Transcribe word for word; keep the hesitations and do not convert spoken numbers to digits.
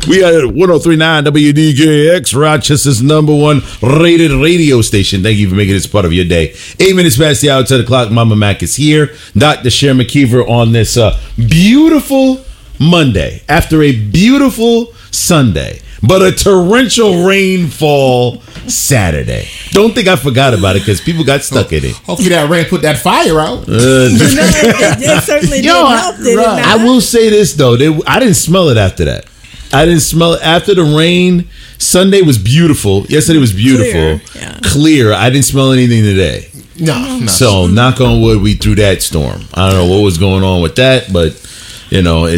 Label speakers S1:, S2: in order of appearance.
S1: We are at one oh three point nine W D K X, Rochester's number one rated radio station. Thank you for making this part of your day. Eight minutes past the hour, ten o'clock. Mama Mac is here. Doctor Cher McKeever on this uh, beautiful Monday after a beautiful Sunday, but a torrential rainfall Saturday. Don't think I forgot about it because people got stuck in it.
S2: Hopefully that rain put that fire out.
S1: Uh,
S3: You know, it, it certainly
S1: Yo,
S3: didn't help, did it not?
S1: I will say this though, they, I didn't smell it after that. I didn't smell it after the rain. Sunday was beautiful. Yesterday was beautiful,
S3: Clear, yeah.
S1: clear. I didn't smell anything today.
S2: No, no.
S1: So knock on wood, we threw that storm. I don't know what was going on with that, but you know. It,